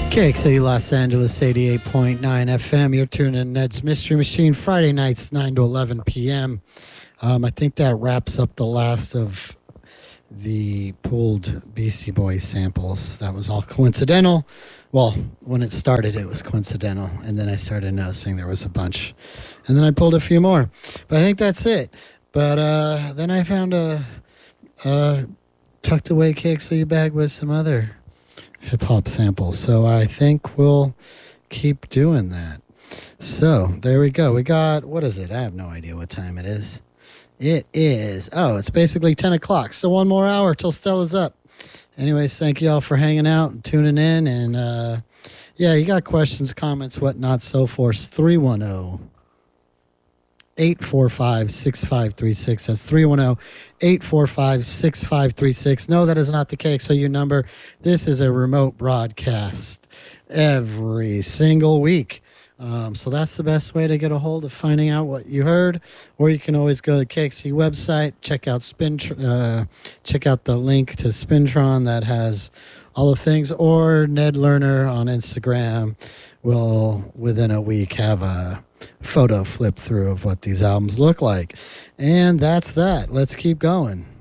KXA Los Angeles 88.9 FM. You're tuning in Ned's Mystery Machine, Friday nights, 9 to 11 p.m. I think that wraps up the last of the pulled Beastie Boys samples. That was all coincidental. Well, when it started, it was coincidental. And then I started noticing there was a bunch. And then I pulled a few more. But I think that's it. But then I found a tucked away KXA bag with some other hip-hop samples. So I think we'll keep doing that. So there we go. We got, what is it? I have no idea what time it is. It is, it's basically 10 o'clock. So one more hour till Stella's up. Anyways, thank you all for hanging out and tuning in. And you got questions, comments, whatnot, so forth. 310-845-6536. That's 310-845-6536. No, that is not the KXOU number. This is a remote broadcast every single week. So that's the best way to get a hold of finding out what you heard. Or you can always go to KXC website, check out check out the link to Spintron that has all the things. Or Ned Lerner on Instagram will, within a week, have a photo flip through of what these albums look like. And that's that. Let's keep going.